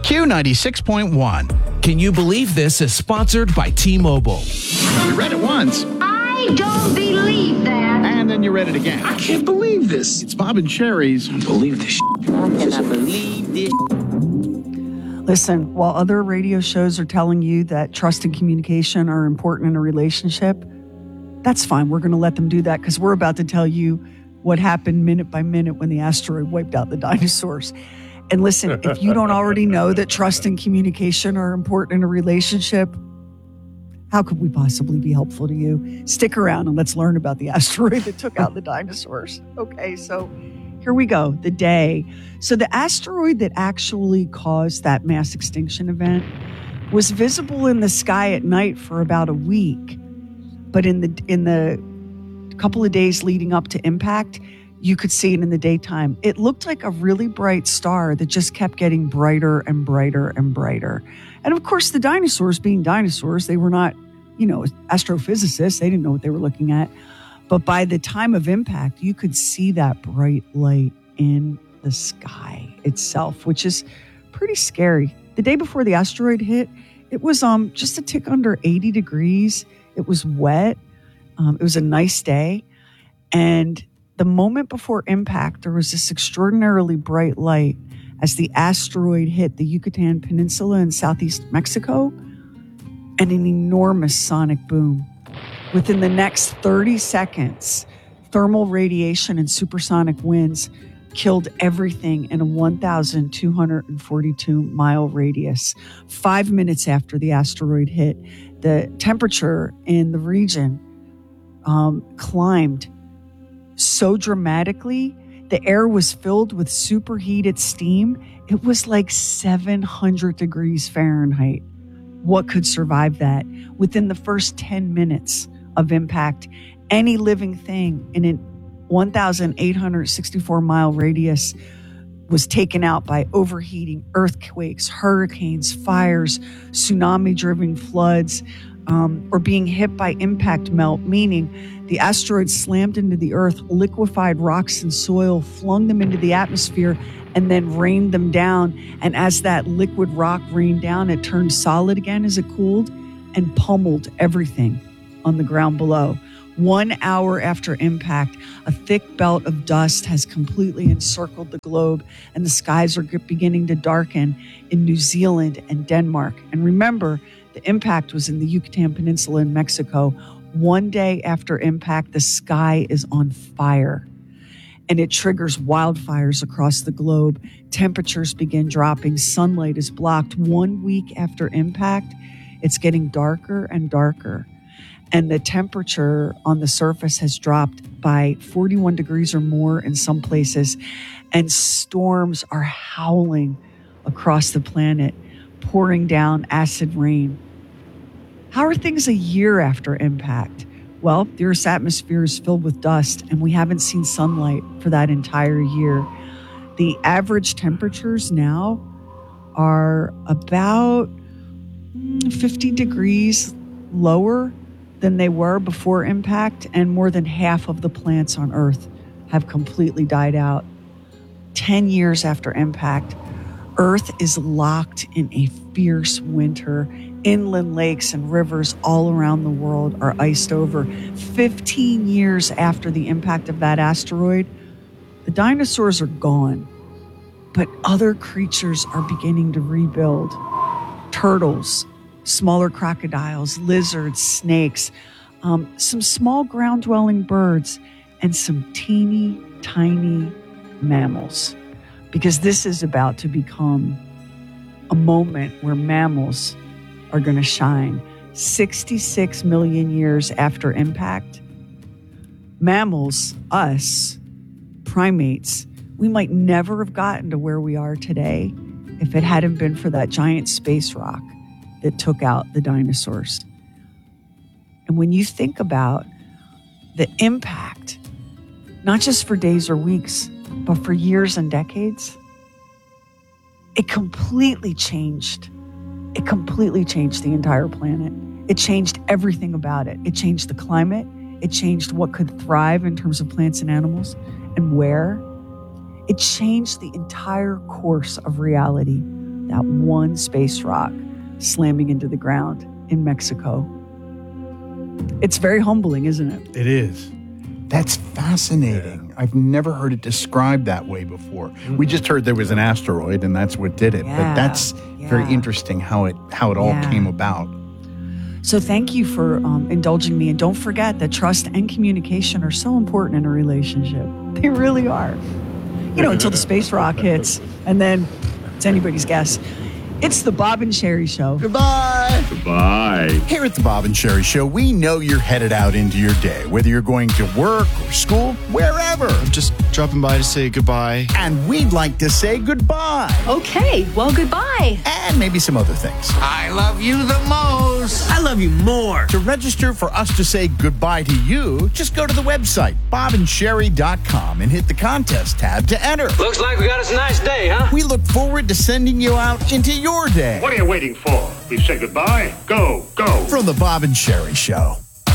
Q96.1. Can You Believe This is sponsored by T-Mobile. You read it once, I don't believe that. and then you read it again. I can't believe this. It's Bob and Sherry's. I believe this. Listen, while other radio shows are telling you that trust and communication are important in a relationship, that's fine. We're going to let them do that because we're about to tell you what happened minute by minute when the asteroid wiped out the dinosaurs. And listen, if you don't already know that trust and communication are important in a relationship, how could we possibly be helpful to you? Stick around and let's learn about the asteroid that took out the dinosaurs. Okay, so here we go, the day. So the asteroid that actually caused that mass extinction event was visible in the sky at night for about a week. But in the couple of days leading up to impact, you could see it in the daytime. It looked like a really bright star that just kept getting brighter and brighter and brighter. And of course, the dinosaurs being dinosaurs, they were not, astrophysicists. They didn't know what they were looking at. But by the time of impact, you could see that bright light in the sky itself, which is pretty scary. The day before the asteroid hit, it was just a tick under 80 degrees. It was wet. It was a nice day. And the moment before impact, there was this extraordinarily bright light as the asteroid hit the Yucatan Peninsula in southeast Mexico, and an enormous sonic boom. Within the next 30 seconds, thermal radiation and supersonic winds killed everything in a 1,242-mile radius. 5 minutes after the asteroid hit, the temperature in the region climbed so dramatically. The air was filled with superheated steam. It was like 700 degrees Fahrenheit. What could survive that? Within the first 10 minutes of impact, any living thing in a 1,864-mile radius was taken out by overheating, earthquakes, hurricanes, fires, tsunami-driven floods, or being hit by impact melt, meaning the asteroid slammed into the earth, liquefied rocks and soil, flung them into the atmosphere, and then rained them down. And as that liquid rock rained down, it turned solid again as it cooled and pummeled everything on the ground below. 1 hour after impact, a thick belt of dust has completely encircled the globe, and the skies are beginning to darken in New Zealand and Denmark. And remember, the impact was in the Yucatan Peninsula in Mexico. 1 day after impact, the sky is on fire, and it triggers wildfires across the globe. Temperatures begin dropping. Sunlight is blocked. 1 week after impact, it's getting darker and darker. And the temperature on the surface has dropped by 41 degrees or more in some places. And storms are howling across the planet, pouring down acid rain. How are things a year after impact? Well, the Earth's atmosphere is filled with dust, and we haven't seen sunlight for that entire year. The average temperatures now are about 50 degrees lower than they were before impact, and more than half of the plants on Earth have completely died out. 10 years after impact, Earth is locked in a fierce winter. Inland lakes and rivers all around the world are iced over. 15 years after the impact of that asteroid, the dinosaurs are gone, but other creatures are beginning to rebuild. Turtles, smaller crocodiles, lizards, snakes, some small ground-dwelling birds, and some teeny tiny mammals. Because this is about to become a moment where mammals are going to shine. 66 million years after impact, mammals, us, primates, we might never have gotten to where we are today if it hadn't been for that giant space rock that took out the dinosaurs. And when you think about the impact, not just for days or weeks, but for years and decades, it completely changed the entire planet. It changed everything about it. It changed the climate. It changed what could thrive in terms of plants and animals and where. It changed the entire course of reality that one space rock slamming into the ground in Mexico. It's very humbling, isn't it? It is. That's fascinating. I've never heard it described that way before. We just heard there was an asteroid and that's what did it. Yeah, but that's very interesting how it all came about. So thank you for indulging me. And don't forget that trust and communication are so important in a relationship. They really are. Until the space rock hits. And then it's anybody's guess. It's the Bob and Sherry Show. Goodbye. Goodbye. Here at the Bob and Sherry Show, we know you're headed out into your day, whether you're going to work or school, wherever. I'm just dropping by to say goodbye. And we'd like to say goodbye. Okay, well, goodbye. And maybe some other things. I love you the most. I love you more. To register for us to say goodbye to you, just go to the website, bobandsherry.com, and hit the contest tab to enter. Looks like we got us a nice day, huh? We look forward to sending you out into your day. What are you waiting for? We've said goodbye. Go, go. From the Bob and Sherry Show.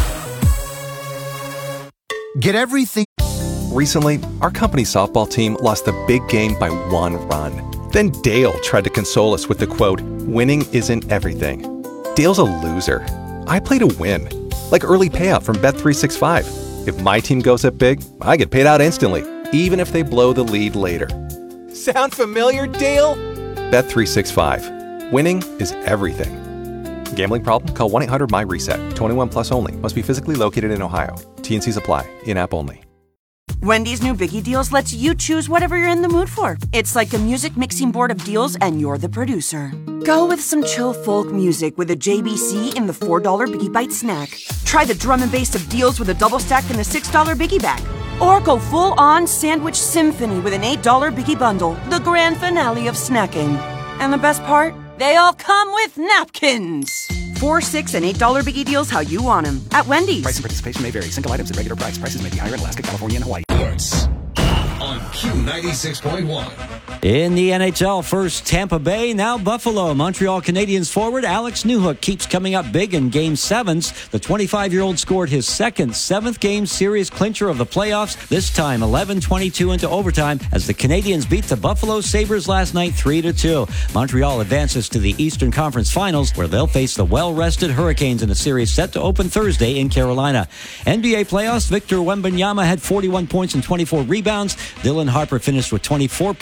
Get everything. Recently, our company softball team lost the big game by 1 run. Then Dale tried to console us with the quote, "Winning isn't everything." Dale's a loser. I play to win. Like early payout from Bet365. If my team goes up big, I get paid out instantly, even if they blow the lead later. Sound familiar, Dale? Bet365. Winning is everything. Gambling problem? Call 1-800-MY-RESET. 21 plus only. Must be physically located in Ohio. T&Cs apply. In-app only. Wendy's new Biggie Deals lets you choose whatever you're in the mood for. It's like a music mixing board of deals, and you're the producer. Go with some chill folk music with a JBC in the $4 Biggie Bite snack. Try the drum and bass of deals with a double stack in the $6 Biggie bag. Or go full-on sandwich symphony with an $8 Biggie bundle, the grand finale of snacking. And the best part? They all come with napkins. $4, $6, and $8 Biggie Deals how you want them at Wendy's. Price and participation may vary. Single items at regular price. Prices may be higher in Alaska, California, and Hawaii. On Q96.1. In the NHL, first Tampa Bay, now Buffalo. Montreal Canadiens forward Alex Newhook keeps coming up big in Game 7s. The 25-year-old scored his second seventh-game series clincher of the playoffs, this time 11-22 into overtime as the Canadiens beat the Buffalo Sabres last night 3-2. Montreal advances to the Eastern Conference Finals, where they'll face the well-rested Hurricanes in a series set to open Thursday in Carolina. NBA playoffs, Victor Wembanyama had 41 points and 24 rebounds. Dylan Harper finished with 24 points.